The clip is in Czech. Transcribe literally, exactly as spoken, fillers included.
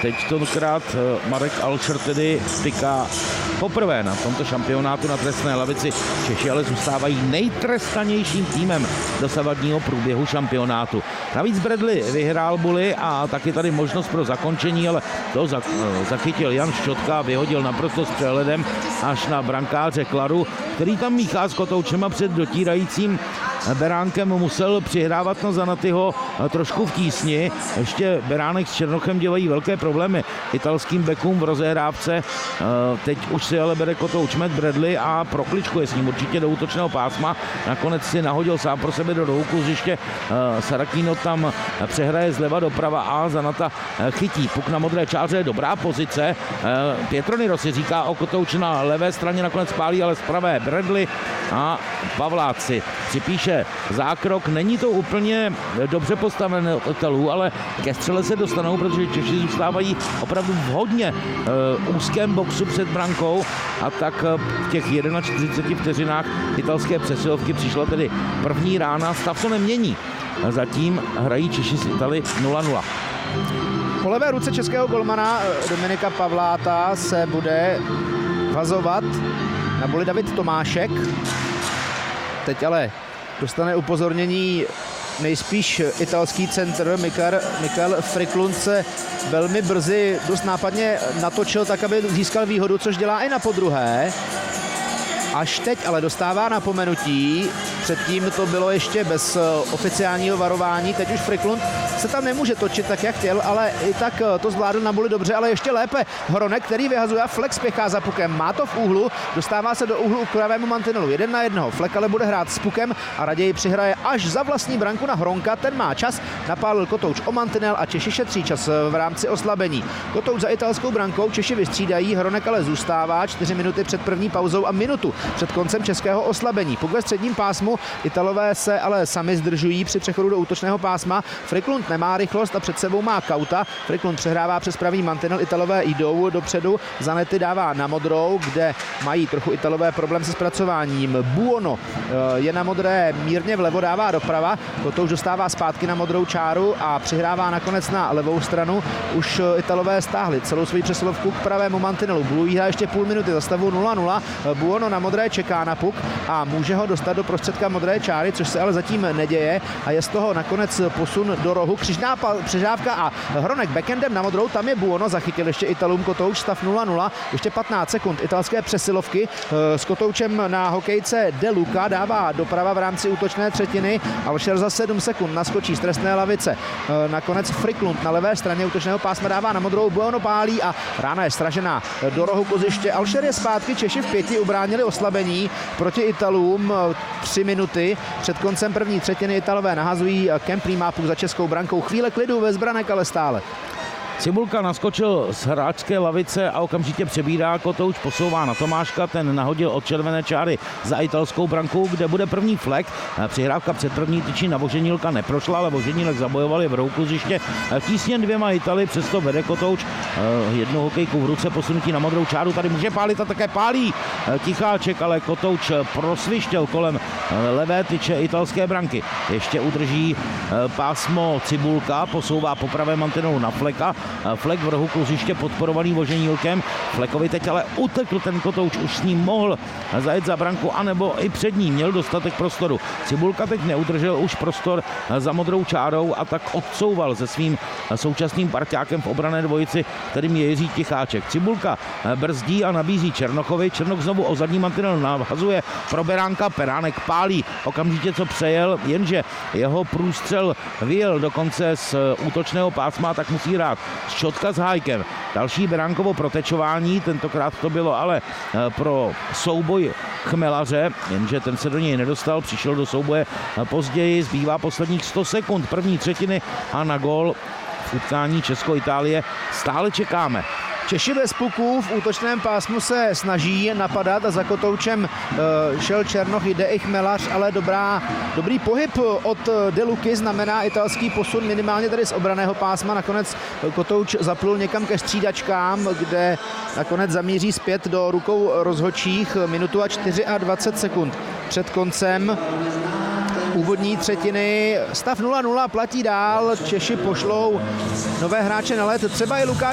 teď tenkrát Marek Alšer tedy tyká poprvé na tomto šampionátu na trestné lavici. Češi ale zůstávají nejtrestanějším týmem dosavadního průběhu šampionátu. Navíc Bradley vyhrál buly a taky tady možnost pro zakončení, ale to zachytil Jan Šťotka a vyhodil naprosto s přehledem až na brankáře Klaru, který tam míchá s Kotoučem a před dotírajícím Beránkem musel přihrávat na Zanatyho trošku v tísni. Ještě Beránek s Černochem dělají velké problémy italským bekům v rozehrávce. Teď už si ale bere Kotouč met Bradley a prokličkuje s ním určitě do útočného pásma. Nakonec si nahodil sám pro sebe do rohu kluziště. Sarakino tam přehraje zleva doprava a Zanata chytí. Puk na modré čáře, dobrá pozice. Pietronyro si říká o Kotouč na levé straně, nakonec pálí, ale z pravé Bradley a Pavláci připíše zákrok. Není to úplně dobře postavené od Italů, ale ke střele se dostanou, protože Češi zůstávají opravdu v hodně uh, úzkém boxu před brankou a tak uh, v těch čtyřiceti jedné vteřinách italské přesilovky přišla tedy první rána. Stav to nemění. Zatím hrají Češi s Italy nula nula. Po levé ruce českého golmana Dominika Pavláta se bude vazovat na boli David Tomášek. Teď ale dostane upozornění nejspíš italský centr. Mikael, Mikael Friklund se velmi brzy dost nápadně natočil tak, aby získal výhodu, což dělá i na podruhé. Až teď ale dostává napomenutí. Předtím to bylo ještě bez oficiálního varování. Teď už Friklund se tam nemůže točit tak, jak chtěl, ale i tak to zvládl na boli dobře, ale ještě lépe Hronek, který vyhazuje a Flek spěchá za pukem. Má to v úhlu, dostává se do úhlu k pravému mantinelu. Jeden na jednoho. Flek ale bude hrát s pukem a raději přihraje až za vlastní branku na Hronka. Ten má čas, napálil Kotouč o mantinel a Češi šetří čas v rámci oslabení. Kotouč za italskou brankou, Češi vystřídají, Hronek ale zůstává čtyři minuty před první pauzou a minutu před koncem českého oslabení. Puk ve středním pásmu, Italové se ale sami zdržují při přechodu do útočného pásma. Friklund nemá rychlost a před sebou má Kauta. Friklund přehrává přes pravý mantinel, Italové jdou dopředu, Zanetti dává na modrou, kde mají trochu Italové problém se zpracováním. Buono je na modré, mírně vlevo dává doprava, to už dostává zpátky na modrou čáru a přihrává nakonec na levou stranu. Už Italové stáhli celou svoji přesilovku k pravému mantinelu. Blují hra ještě půl minuty za stavu nula nula. Buono na modré čeká na puk a může ho dostat do prostředka modré čáry, což se ale zatím neděje a je z toho nakonec posun do rohu. Křižná přežávka a Hronek backendem na modrou, tam je Buono, zachytil ještě Italům Kotouč, stav nula nula, ještě patnáct sekund italské přesilovky s Kotoučem na hokejce De Luca, dává doprava v rámci útočné třetiny, Alšer za sedm sekund naskočí z trestné lavice. Nakonec Friklund na levé straně útočného pásma dává na modrou, Buono pálí a rána je stražená do rohu kluziště. Alšer je zpátky, Češi v pěti ubránili oslabení proti Italům. Tři minuty před koncem první třetiny Italové nahazují, Kemplý má puk za českou brankou. Chvíle klidu ve zbranek, ale stále. Cibulka naskočil z hráčské lavice a okamžitě přebírá Kotouč, posouvá na Tomáška, ten nahodil od červené čáry za italskou brankou, kde bude první Flek. Přihrávka před první tyčí na Voženílka neprošla, ale Voženílek zabojoval je v rohu kluziště. Tísně dvěma Italy, přesto vede Kotouč. Jednu hokejku v ruce, posunutí na modrou čáru, tady může pálit a také pálí Ticháček, ale Kotouč prosvištěl kolem levé tyče italské branky. Ještě udrží pásmo Cibulka, posouvá po pravém mantinelu na Fleka. Flek v rohu kluziště podporovaný Voženílkem. Flekovi teď ale utekl ten Kotouč, už s ním mohl zajet za branku, anebo i před ním měl dostatek prostoru. Cibulka teď neudržel už prostor za modrou čárou a tak odsouval se svým současným parťákem v obranné dvojici, kterým je Jiří Ticháček. Cibulka brzdí a nabízí Černochovi. Černok znovu o zadní mantinel navazuje pro Beránka, Beránek pálí okamžitě, co přejel, jenže jeho průstřel vyjel dokonce z útočného pásma, tak musí hrát Šťotka s Hájkem. Další Beránkovo protečování, tentokrát to bylo ale pro souboj Chmelaře, jenže ten se do něj nedostal, přišel do souboje později, zbývá posledních sto sekund první třetiny a na gól v utkání Česko-Itálie stále čekáme. Češi bez puků v útočném pásmu se snaží napadat a za Kotoučem uh, šel Černoch, jde i Chmelař, ale dobrá, dobrý pohyb od De Luky znamená italský posun minimálně tady z obranného pásma. Nakonec Kotouč zaplul někam ke střídačkám, kde nakonec zamíří zpět do rukou rozhodčích. Minutu a dvacet čtyři sekund před koncem úvodní třetiny. Stav nula nula platí dál, Češi pošlou nové hráče na led, třeba i Lukáš